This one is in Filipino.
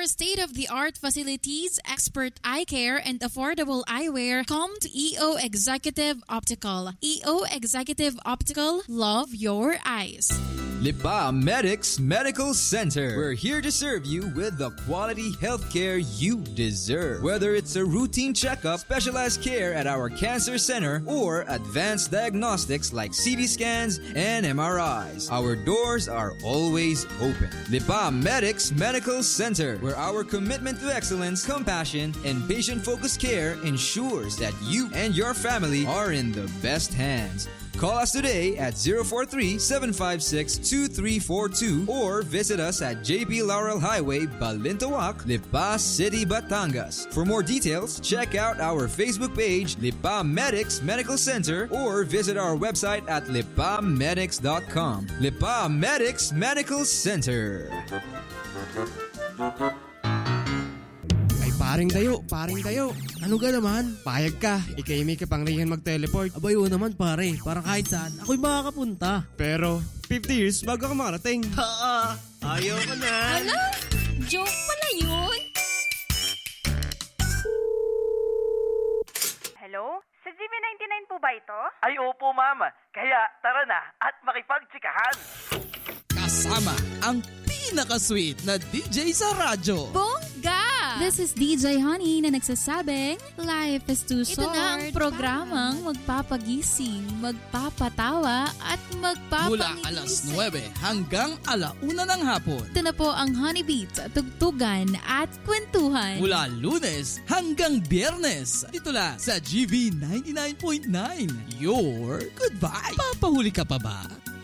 our state-of-the-art facilities, expert eye care, and affordable eyewear, come to EO Executive Optical. EO Executive Optical, love your eyes. Lipa Medics Medical Center. We're here to serve you with the quality healthcare you deserve. Whether it's a routine checkup, specialized care at our cancer center, or advanced diagnostics like CT scans and MRIs, our doors are always open. Lipa Medics Medical Center, where our commitment to excellence, compassion, and patient-focused care ensures that you and your family are in the best hands. Call us today at 043-756-2342 or visit us at JP Laurel Highway, Balintawak, Lipa City, Batangas. For more details, check out our Facebook page, Lipa Medics Medical Center, or visit our website at lipamedics.com. Lipa Medics Medical Center. Paring tayo. Ano ka naman? Payag ka, ikay may kapangrihan mag-teleport. Abay, oo naman pare, para kahit saan, ako'y makakapunta. Pero, 50 years bago ka makarating. Ayaw ka na. Ano? Joke pala yun? Hello? Sa GV99 po ba ito? Ay, opo, mama. Kaya tara na at makipagtsikahan. Kasama ang pinaka-sweet na DJ sa radyo. Bongga! This is DJ Honey na nagsasabing, life is too short. Ito na ang programang magpapagising, magpapatawa, at magpapangiti. Mula alas 9 hanggang 1:00 ng hapon. Ito na po ang Honey Beats, tugtugan at kwentuhan. Mula Lunes hanggang Biyernes. Dito lang sa GV 99.9. Your good vibe. Papahuli ka pa ba?